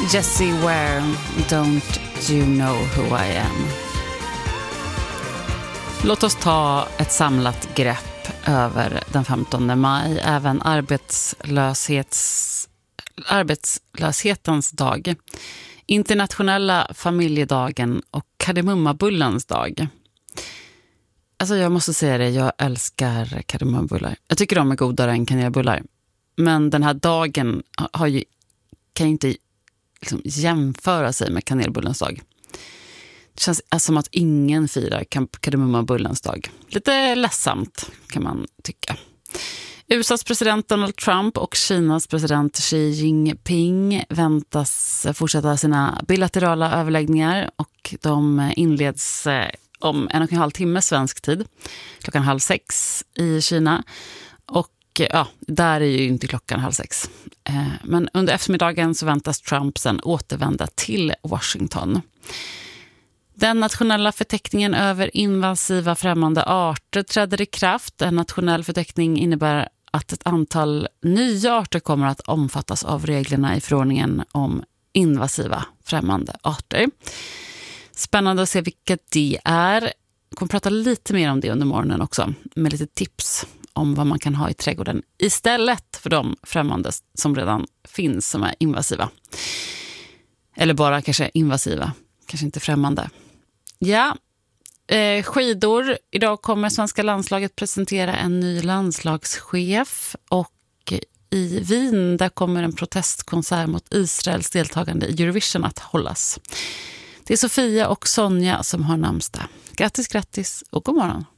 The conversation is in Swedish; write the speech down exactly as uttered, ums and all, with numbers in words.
Jessie Ware, Don't You Know Who I Am. Låt oss ta ett samlat grepp över den femtonde maj, även arbetslöshets, arbetslöshetens dag, internationella familjedagen och kardemummabullens dag. Alltså jag måste säga det, jag älskar kardemummabullar. Jag tycker de är godare än kanelbullar. Men den här dagen har ju, kan ju inte liksom jämföra sig med kanelbullens dag. Det känns som att ingen firar kardemummabullens dag. Lite ledsamt kan man tycka. U S A:s president Donald Trump och Kinas president Xi Jinping väntas fortsätta sina bilaterala överläggningar, och de inleds om en och en halv timme svensk tid, klockan halv sex i Kina. Och ja, där är ju inte klockan halv sex. Men under eftermiddagen så väntas Trump sen återvända till Washington. Den nationella förteckningen över invasiva främmande arter träder i kraft. En nationell förteckning innebär att ett antal nya arter kommer att omfattas av reglerna i förordningen om invasiva främmande arter. Spännande att se vilka det är. Jag kommer prata lite mer om det under morgonen också, med lite tips om vad man kan ha i trädgården istället för de främmande som redan finns som är invasiva. Eller bara kanske invasiva, kanske inte främmande. Ja, eh, skidor. Idag kommer svenska landslaget presentera en ny landslagschef, och i Wien där kommer en protestkonsert mot Israels deltagande i Eurovision att hållas. Det är Sofia och Sonja som har namnsdag. Grattis, grattis och god morgon.